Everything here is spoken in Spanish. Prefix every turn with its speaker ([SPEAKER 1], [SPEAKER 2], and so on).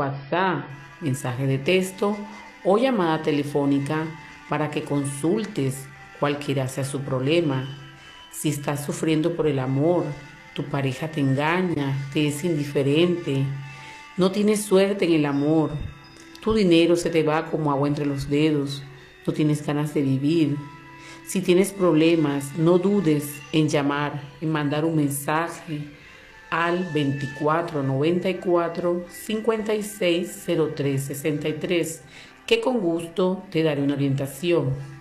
[SPEAKER 1] WhatsApp, mensaje de texto o llamada telefónica para que consultes cualquiera sea su problema. Si estás sufriendo por el amor, tu pareja te engaña, te es indiferente, no tienes suerte en el amor, tu dinero se te va como agua entre los dedos, no tienes ganas de vivir. Si tienes problemas, no dudes en llamar, en mandar un mensaje al 2494 5603 63, que con gusto te daré una orientación.